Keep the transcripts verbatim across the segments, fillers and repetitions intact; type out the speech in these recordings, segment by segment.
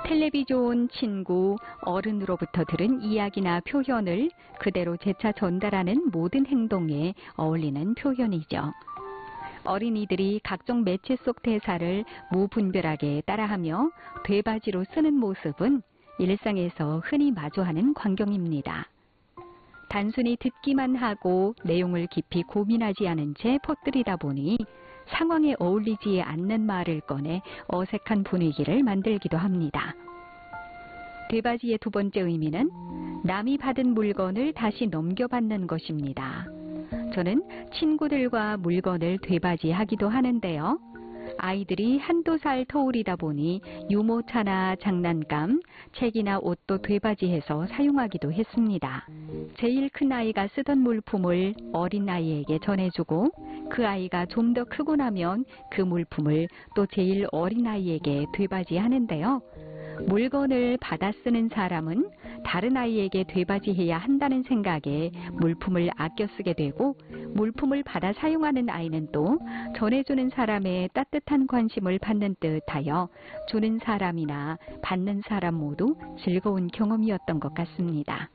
텔레비 좋은 친구, 어른으로부터 들은 이야기나 표현을 그대로 재차 전달하는 모든 행동에 어울리는 표현이죠. 어린이들이 각종 매체 속 대사를 무분별하게 따라하며 되바지로 쓰는 모습은 일상에서 흔히 마주하는 광경입니다. 단순히 듣기만 하고 내용을 깊이 고민하지 않은 채 퍼뜨리다 보니 상황에 어울리지 않는 말을 꺼내 어색한 분위기를 만들기도 합니다. 되바지의 두 번째 의미는 남이 받은 물건을 다시 넘겨받는 것입니다. 저는 친구들과 물건을 되바지하기도 하는데요. 아이들이 한두 살 터울이다 보니 유모차나 장난감, 책이나 옷도 되바지해서 사용하기도 했습니다. 제일 큰 아이가 쓰던 물품을 어린 아이에게 전해주고 그 아이가 좀 더 크고 나면 그 물품을 또 제일 어린 아이에게 되바지하는데요. 물건을 받아 쓰는 사람은 다른 아이에게 되바지해야 한다는 생각에 물품을 아껴 쓰게 되고 물품을 받아 사용하는 아이는 또 전해주는 사람의 따뜻한 관심을 받는 듯하여 주는 사람이나 받는 사람 모두 즐거운 경험이었던 것 같습니다.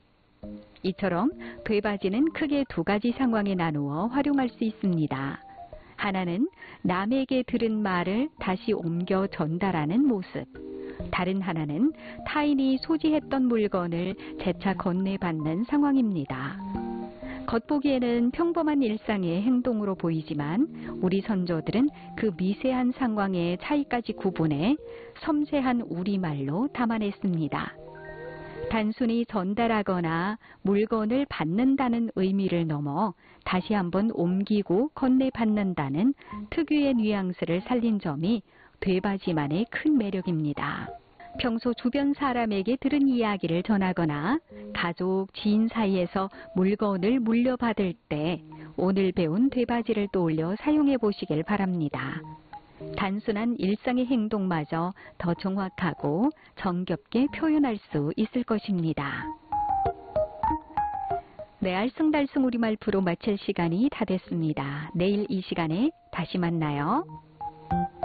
이처럼 되바지는 크게 두 가지 상황에 나누어 활용할 수 있습니다. 하나는 남에게 들은 말을 다시 옮겨 전달하는 모습. 다른 하나는 타인이 소지했던 물건을 재차 건네받는 상황입니다. 겉보기에는 평범한 일상의 행동으로 보이지만 우리 선조들은 그 미세한 상황의 차이까지 구분해 섬세한 우리말로 담아냈습니다. 단순히 전달하거나 물건을 받는다는 의미를 넘어 다시 한번 옮기고 건네받는다는 특유의 뉘앙스를 살린 점이 되바지만의 큰 매력입니다. 평소 주변 사람에게 들은 이야기를 전하거나 가족, 지인 사이에서 물건을 물려받을 때 오늘 배운 되바지를 떠올려 사용해 보시길 바랍니다. 단순한 일상의 행동마저 더 정확하고 정겹게 표현할 수 있을 것입니다. 네, 알쏭달쏭 우리말 프로 마칠 시간이 다 됐습니다. 내일 이 시간에 다시 만나요.